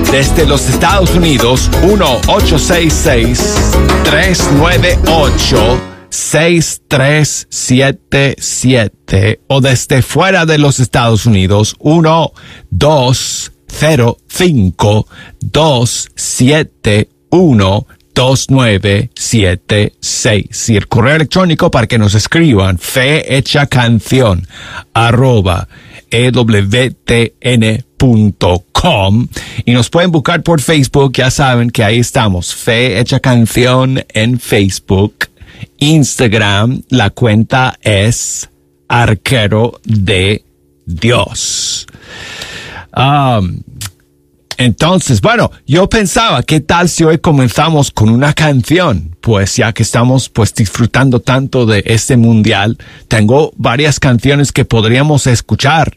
Desde los Estados Unidos, 1-866-398-6377. O desde fuera de los Estados Unidos, 1-205-271-2976. Y el correo electrónico para que nos escriban, fehechacanción@ewtn.com, y nos pueden buscar por Facebook. Ya saben que ahí estamos, Fe Hecha Canción en Facebook. Instagram, la cuenta es Arquero de Dios. Entonces, bueno, yo pensaba, ¿qué tal si hoy comenzamos con una canción? Pues ya que estamos pues disfrutando tanto de este mundial, tengo varias canciones que podríamos escuchar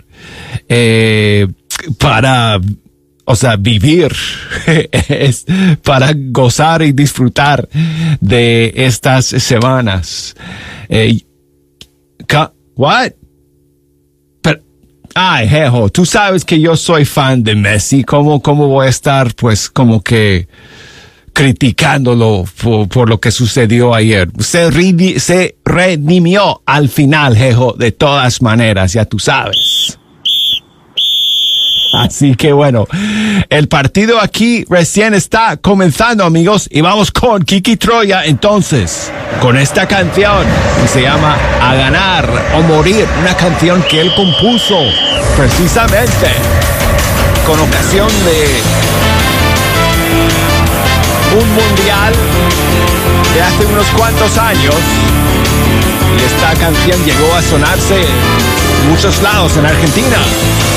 para, o sea, vivir, para gozar y disfrutar de estas semanas. What? Ay, Jejo, tú sabes que yo soy fan de Messi. ¿Cómo voy a estar, pues, como que criticándolo por lo que sucedió ayer? Se redimió al final, Jejo, de todas maneras, ya tú sabes. Así que bueno, el partido aquí recién está comenzando, amigos, y vamos con Kiki Troya, entonces, con esta canción que se llama A Ganar o Morir, una canción que él compuso precisamente con ocasión de un mundial de hace unos cuantos años, y esta canción llegó a sonarse en muchos lados en Argentina.